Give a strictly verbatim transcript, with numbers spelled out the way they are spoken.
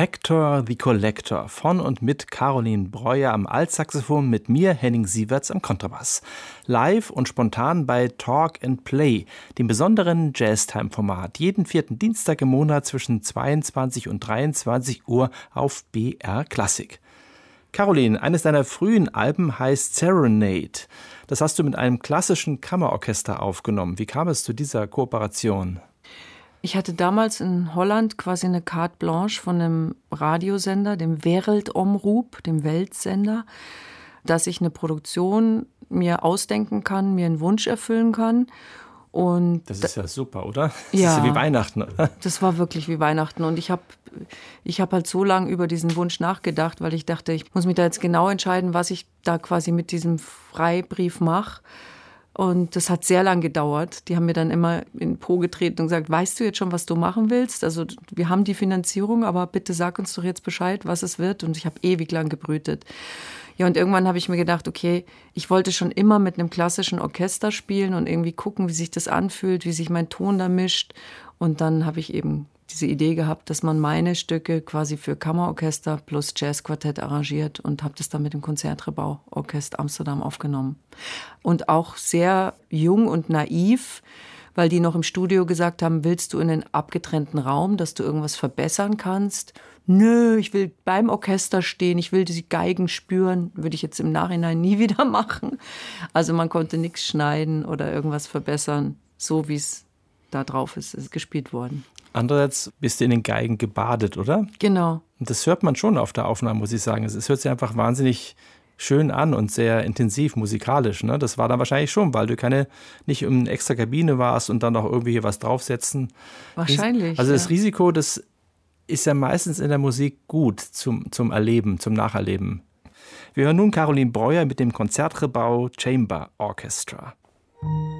Hector the Collector von und mit Caroline Breuer am Altsaxophon, mit mir, Henning Sieverts, am Kontrabass. Live und spontan bei Talk and Play, dem besonderen Jazztime-Format, jeden vierten Dienstag im Monat zwischen zweiundzwanzig und dreiundzwanzig Uhr auf B R Klassik. Caroline, eines deiner frühen Alben heißt Serenade. Das hast du mit einem klassischen Kammerorchester aufgenommen. Wie kam es zu dieser Kooperation? Ich hatte damals in Holland quasi eine Carte Blanche von einem Radiosender, dem Wereldomroep, dem Weltsender, dass ich eine Produktion mir ausdenken kann, mir einen Wunsch erfüllen kann. Und das ist ja super, oder? Das ja, ist ja wie Weihnachten. Das war wirklich wie Weihnachten. Und ich habe ich hab halt so lange über diesen Wunsch nachgedacht, weil ich dachte, ich muss mich da jetzt genau entscheiden, was ich da quasi mit diesem Freibrief mache. Und das hat sehr lang gedauert. Die haben mir dann immer in den Po getreten und gesagt, weißt du jetzt schon, was du machen willst? Also wir haben die Finanzierung, aber bitte sag uns doch jetzt Bescheid, was es wird. Und ich habe ewig lang gebrütet. Ja, und irgendwann habe ich mir gedacht, okay, ich wollte schon immer mit einem klassischen Orchester spielen und irgendwie gucken, wie sich das anfühlt, wie sich mein Ton da mischt. Und dann habe ich eben diese Idee gehabt, dass man meine Stücke quasi für Kammerorchester plus Jazzquartett arrangiert und habe das dann mit dem Concertgebouw-Orchester Amsterdam aufgenommen. Und auch sehr jung und naiv, weil die noch im Studio gesagt haben, willst du in einen abgetrennten Raum, dass du irgendwas verbessern kannst? Nö, ich will beim Orchester stehen, ich will die Geigen spüren, würde ich jetzt im Nachhinein nie wieder machen. Also man konnte nichts schneiden oder irgendwas verbessern, so wie es da drauf ist, ist gespielt worden. Andererseits bist du in den Geigen gebadet, oder? Genau. Und das hört man schon auf der Aufnahme, muss ich sagen. Es hört sich einfach wahnsinnig schön an und sehr intensiv musikalisch. Ne? Das war dann wahrscheinlich schon, weil du keine nicht in extra Kabine warst und dann noch irgendwie hier was draufsetzen. Wahrscheinlich. Also das ja. Risiko, das ist ja meistens in der Musik gut zum, zum Erleben, zum Nacherleben. Wir hören nun Caroline Breuer mit dem Concertgebouw Chamber Orchestra.